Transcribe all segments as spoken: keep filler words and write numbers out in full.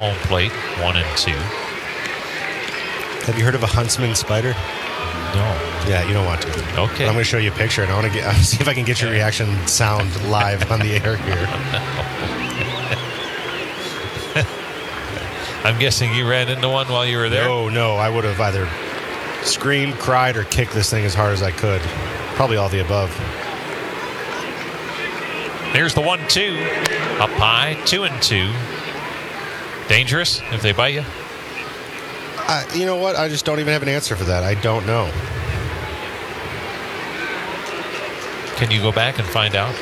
home plate, one and two. Have you heard of a huntsman spider? No. Yeah, you don't want to. Okay. But I'm going to show you a picture, and I want to get see if I can get your reaction sound live on the air here. I'm guessing you ran into one while you were there? No, no. I would have either screamed, cried, or kicked this thing as hard as I could. Probably all the above. Here's the one two. Up high, two and two. Dangerous if they bite you? Uh, you know what? I just don't even have an answer for that. I don't know. Can you go back and find out?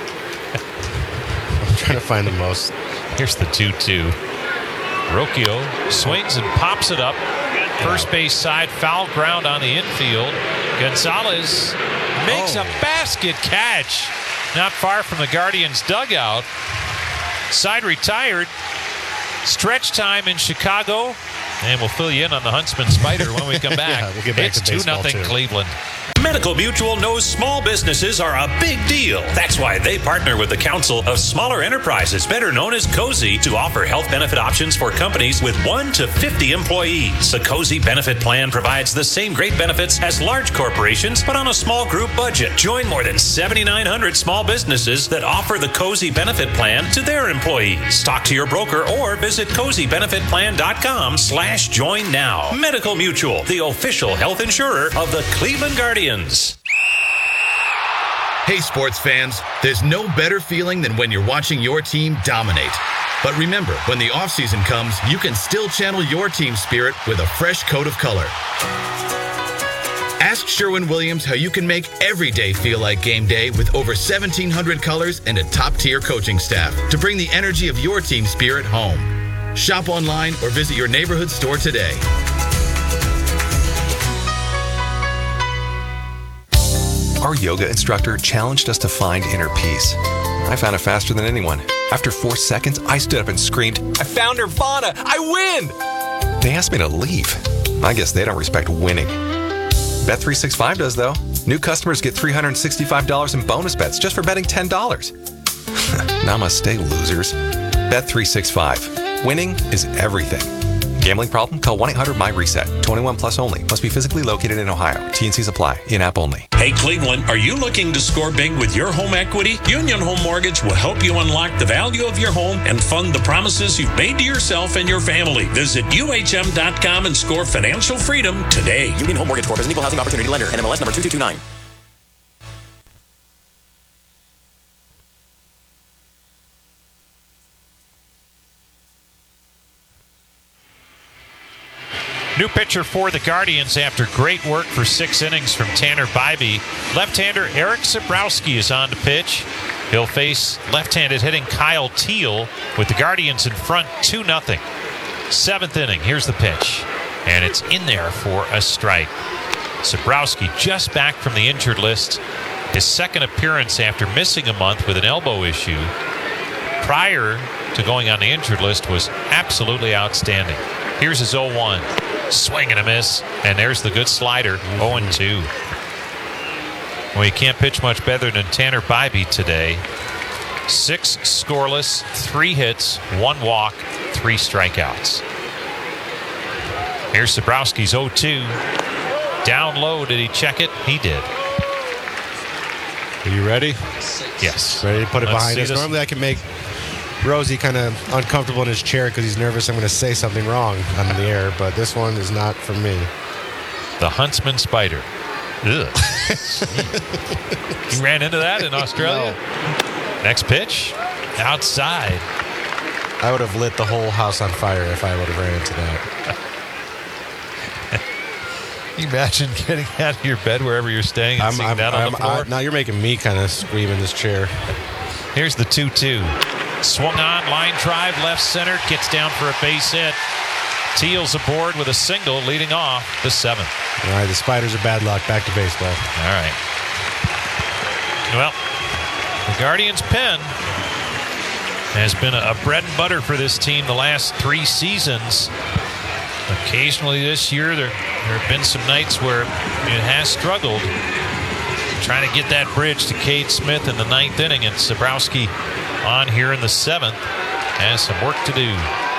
I'm trying to find the most. Here's the two two. Rocchio swings and pops it up. First base side, foul ground on the infield. Gonzalez makes Oh. a basket catch. Not far from the Guardians' dugout. Side retired. Stretch time in Chicago. And we'll fill you in on the Huntsman Spider when we come back. Yeah, we'll get back it's to two baseball, nothing too. Cleveland. Medical Mutual knows small businesses are a big deal. That's why they partner with the Council of Smaller Enterprises, better known as COSI, to offer health benefit options for companies with one to fifty employees. The COSI benefit plan provides the same great benefits as large corporations, but on a small group budget. Join more than seventy-nine hundred small businesses that offer the COSI benefit plan to their employees. Talk to your broker or visit cozy benefit plan dot com slash join now. Medical Mutual, the official health insurer of the Cleveland Guardians. Hey, sports fans, there's no better feeling than when you're watching your team dominate. But remember, when the offseason comes, you can still channel your team spirit with a fresh coat of color. Ask Sherwin-Williams how you can make every day feel like game day with over seventeen hundred colors and a top-tier coaching staff to bring the energy of your team spirit home. Shop online or visit your neighborhood store today. Our yoga instructor challenged us to find inner peace. I found it faster than anyone. After four seconds, I stood up and screamed, "I found Nirvana! I win!" They asked me to leave. I guess they don't respect winning. Bet three sixty-five does, though. New customers get three hundred sixty-five dollars in bonus bets just for betting ten dollars. Namaste, losers. Bet three sixty-five. Winning is everything. Gambling problem? Call one eight hundred M Y reset. twenty-one plus only. Must be physically located in Ohio. T N Cs apply. In-app only. Hey, Cleveland, are you looking to score big with your home equity? Union Home Mortgage will help you unlock the value of your home and fund the promises you've made to yourself and your family. Visit U H M dot com and score financial freedom today. Union Home Mortgage Corp is an equal housing opportunity lender. N M L S number two two two nine. New pitcher for the Guardians after great work for six innings from Tanner Bybee. Left-hander Eric Sabrowski is on to pitch. He'll face left-handed hitting Kyle Teal with the Guardians in front two nothing. Seventh inning, here's the pitch. And it's in there for a strike. Sabrowski just back from the injured list. His second appearance after missing a month with an elbow issue. Prior to going on the injured list was absolutely outstanding. Here's his oh one. Swing and a miss. And there's the good slider. oh and two. Well, you can't pitch much better than Tanner Bybee today. Six scoreless, three hits, one walk, three strikeouts. Here's Sabrowski's oh two. Down low. Did he check it? He did. Are you ready? Yes. Ready to put it Let's behind see us? this. Normally I can make Rosie kind of uncomfortable in his chair because he's nervous I'm going to say something wrong on the air, but this one is not for me. The Huntsman Spider. Ugh. You ran into that in Australia? No. Next pitch, outside. I would have lit the whole house on fire if I would have ran into that. Can you imagine getting out of your bed wherever you're staying and I'm, sitting I'm, down on I'm, the floor? I, now you're making me kind of scream in this chair. Here's the two two. Swung on, line drive, left center, gets down for a base hit. Teal's aboard with a single leading off the seventh. All right, the Spiders are bad luck. Back to baseball. All right. Well, the Guardians' pen has been a bread and butter for this team the last three seasons. Occasionally this year, there, there have been some nights where it has struggled. Trying to get that bridge to Cade Smith in the ninth inning, and Sabrowski on here in the seventh has some work to do.